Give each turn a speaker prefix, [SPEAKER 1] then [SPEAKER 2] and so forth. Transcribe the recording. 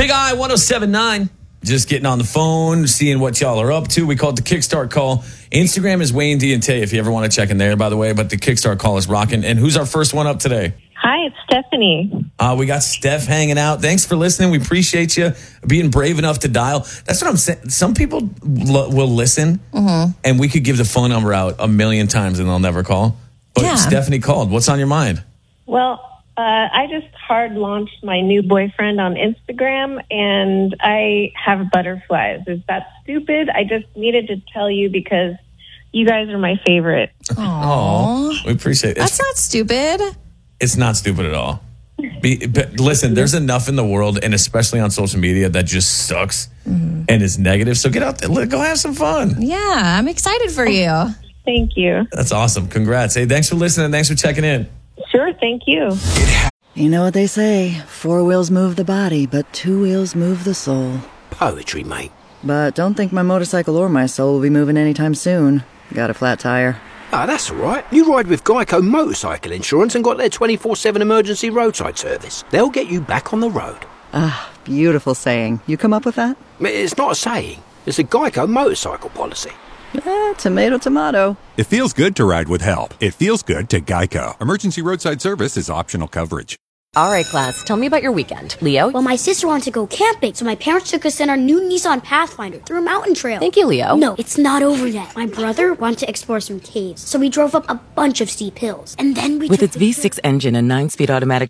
[SPEAKER 1] Big I 1079. Just getting on the phone, seeing what y'all are up to. We call it the Kickstart Call. Instagram is Wayne D and Tay if you ever want to check in there, by the way. But the Kickstart Call is rocking. And who's our first one up today?
[SPEAKER 2] Hi, it's Stephanie.
[SPEAKER 1] We got Steph hanging out. Thanks for listening. We appreciate you being brave enough to dial. That's what I'm saying. Some people will listen, and we could give the phone number out a million times and they'll never call. But Stephanie called. What's on your mind?
[SPEAKER 2] Well, I just hard launched my new boyfriend on Instagram, and I have butterflies. Is that stupid? I just needed to tell you because you guys are my favorite.
[SPEAKER 1] Oh, we appreciate it.
[SPEAKER 3] That's not stupid.
[SPEAKER 1] It's not stupid at all. But listen, there's enough in the world, and especially on social media, that just sucks and is negative. So get out there. Go have some fun.
[SPEAKER 3] Yeah, I'm excited for you.
[SPEAKER 2] Thank you.
[SPEAKER 1] That's awesome. Congrats. Hey, thanks for listening. Thanks for checking in.
[SPEAKER 2] Sure, thank you.
[SPEAKER 4] You know what they say, 4 wheels move the body, but 2 wheels move the soul.
[SPEAKER 5] Poetry, mate.
[SPEAKER 4] But don't think my motorcycle or my soul will be moving anytime soon. Got a flat tire.
[SPEAKER 5] Ah, that's all right. You ride with Geico Motorcycle Insurance and got their 24/7 emergency roadside service. They'll get you back on the road.
[SPEAKER 4] Ah, beautiful saying. You come up with that?
[SPEAKER 5] It's not a saying. It's a Geico motorcycle policy.
[SPEAKER 4] Tomato, tomato.
[SPEAKER 6] It feels good to ride with help. It feels good to Geico. Emergency roadside service is optional coverage.
[SPEAKER 7] All right, class, tell me about your weekend. Leo?
[SPEAKER 8] Well, my sister wanted to go camping, so my parents took us in our new Nissan Pathfinder through a mountain trail.
[SPEAKER 7] Thank you, Leo.
[SPEAKER 8] No, it's not over yet. My brother wanted to explore some caves, so we drove up a bunch of steep hills. And then we
[SPEAKER 9] With its V6 engine and 9-speed automatic